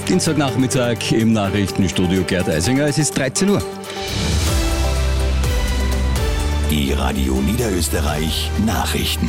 Dienstagnachmittag im Nachrichtenstudio Gerd Eisinger. Es ist 13 Uhr. Die Radio Niederösterreich Nachrichten.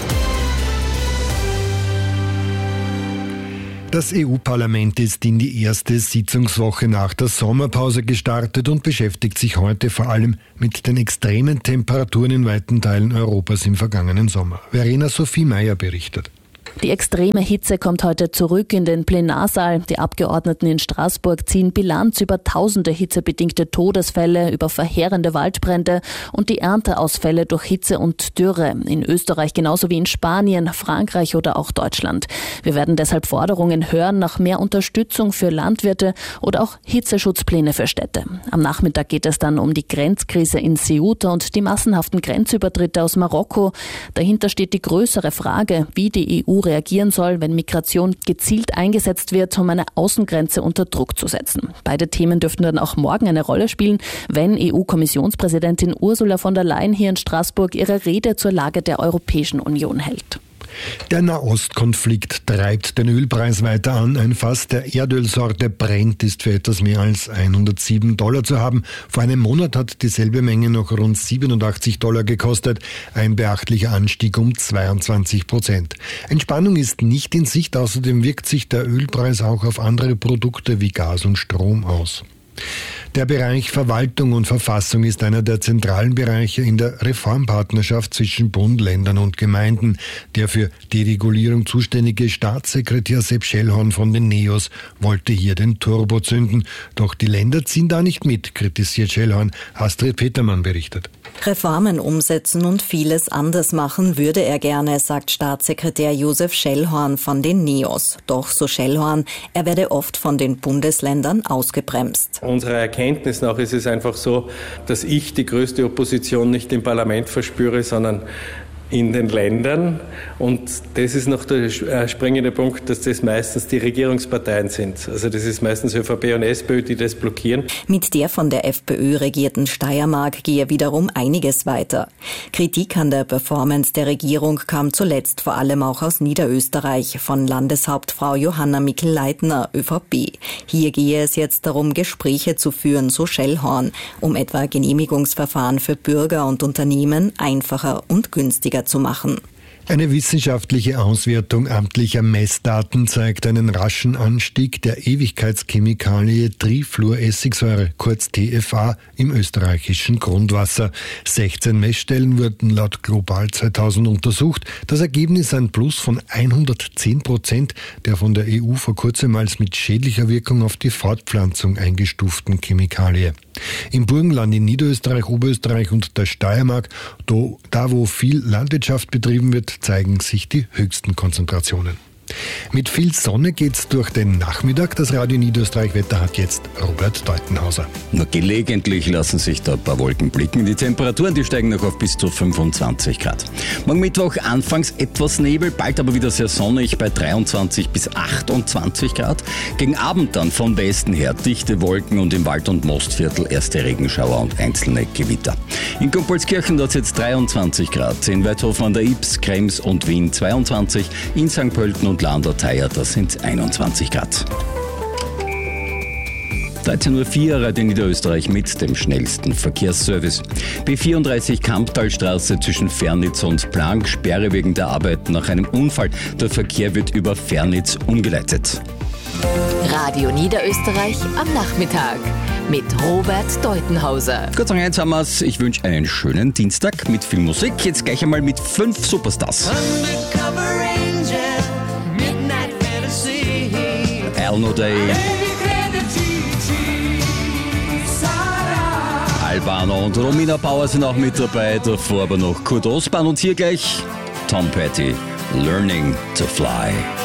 Das EU-Parlament ist in die erste Sitzungswoche nach der Sommerpause gestartet und beschäftigt sich heute vor allem mit den extremen Temperaturen in weiten Teilen Europas im vergangenen Sommer. Verena Sophie Meyer berichtet. Die extreme Hitze kommt heute zurück in den Plenarsaal. Die Abgeordneten in Straßburg ziehen Bilanz über tausende hitzebedingte Todesfälle, über verheerende Waldbrände und die Ernteausfälle durch Hitze und Dürre. In Österreich genauso wie in Spanien, Frankreich oder auch Deutschland. Wir werden deshalb Forderungen hören nach mehr Unterstützung für Landwirte oder auch Hitzeschutzpläne für Städte. Am Nachmittag geht es dann um die Grenzkrise in Ceuta und die massenhaften Grenzübertritte aus Marokko. Dahinter steht die größere Frage, wie die EU reagieren soll, wenn Migration gezielt eingesetzt wird, um eine Außengrenze unter Druck zu setzen. Beide Themen dürften dann auch morgen eine Rolle spielen, wenn EU-Kommissionspräsidentin Ursula von der Leyen hier in Straßburg ihre Rede zur Lage der Europäischen Union hält. Der Nahostkonflikt treibt den Ölpreis weiter an. Ein Fass der Erdölsorte Brent ist für etwas mehr als $107 zu haben. Vor einem Monat hat dieselbe Menge noch rund $87 gekostet. Ein beachtlicher Anstieg um 22%. Entspannung ist nicht in Sicht. Außerdem wirkt sich der Ölpreis auch auf andere Produkte wie Gas und Strom aus. Der Bereich Verwaltung und Verfassung ist einer der zentralen Bereiche in der Reformpartnerschaft zwischen Bund, Ländern und Gemeinden. Der für Deregulierung zuständige Staatssekretär Sepp Schellhorn von den NEOS wollte hier den Turbo zünden. Doch die Länder ziehen da nicht mit, kritisiert Schellhorn. Astrid Petermann berichtet. Reformen umsetzen und vieles anders machen würde er gerne, sagt Staatssekretär Josef Schellhorn von den NEOS. Doch, so Schellhorn, er werde oft von den Bundesländern ausgebremst. Unserer Erkenntnis nach ist es einfach so, dass ich die größte Opposition nicht im Parlament verspüre, sondern in den Ländern. Und das ist noch der springende Punkt, dass das meistens die Regierungsparteien sind. Also das ist meistens ÖVP und SPÖ, die das blockieren. Mit der von der FPÖ regierten Steiermark gehe wiederum einiges weiter. Kritik an der Performance der Regierung kam zuletzt vor allem auch aus Niederösterreich von Landeshauptfrau Johanna Mikl-Leitner, ÖVP. Hier gehe es jetzt darum, Gespräche zu führen, so Schellhorn, um etwa Genehmigungsverfahren für Bürger und Unternehmen einfacher und günstiger zu machen. Eine wissenschaftliche Auswertung amtlicher Messdaten zeigt einen raschen Anstieg der Ewigkeitschemikalie Trifluoressigsäure, kurz TFA, im österreichischen Grundwasser. 16 Messstellen wurden laut Global 2000 untersucht. Das Ergebnis ein Plus von 110%, der von der EU vor kurzem als mit schädlicher Wirkung auf die Fortpflanzung eingestuften Chemikalie. Im Burgenland in Niederösterreich, Oberösterreich und der Steiermark, da wo viel Landwirtschaft betrieben wird, zeigen sich die höchsten Konzentrationen. Mit viel Sonne geht's durch den Nachmittag. Das Radio Niederösterreich Wetter hat jetzt Robert Deutenhauser. Nur gelegentlich lassen sich da ein paar Wolken blicken. Die Temperaturen, die steigen noch auf bis zu 25 Grad. Morgen Mittwoch anfangs etwas Nebel, bald aber wieder sehr sonnig bei 23 bis 28 Grad. Gegen Abend dann von Westen her dichte Wolken und im Wald- und Mostviertel erste Regenschauer und einzelne Gewitter. In Gumbolskirchen dort jetzt 23 Grad. In Weidhofen an der Ybbs, Krems und Wien 22. In St. Pölten und Landau-Theier, das sind 21 Grad. 13.04 Uhr Radio Niederösterreich mit dem schnellsten Verkehrsservice. B34 Kamptalstraße zwischen Fernitz und Planck, Sperre wegen der Arbeiten nach einem Unfall. Der Verkehr wird über Fernitz umgeleitet. Radio Niederösterreich am Nachmittag mit Robert Deutenhauser. Gott sei Dank haben wir's. Ich wünsche einen schönen Dienstag mit viel Musik. Jetzt gleich einmal mit 5 Superstars. Alno Day, Albano und Romina Bauer sind auch mit dabei, davor aber noch Kurt Osborn und hier gleich Tom Petty, Learning to Fly.